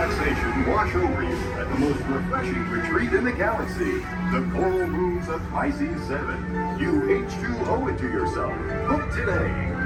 relaxation wash over you at the most refreshing retreat in the galaxy. The Coral Moons of Pisces 7. You H2O it to yourself. Book today.